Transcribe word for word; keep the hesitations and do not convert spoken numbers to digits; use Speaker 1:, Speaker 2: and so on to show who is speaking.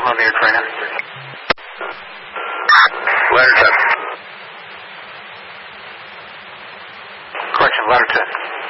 Speaker 1: equipment on the airtrain in.
Speaker 2: Ladder ten.
Speaker 1: Correction, ladder ten.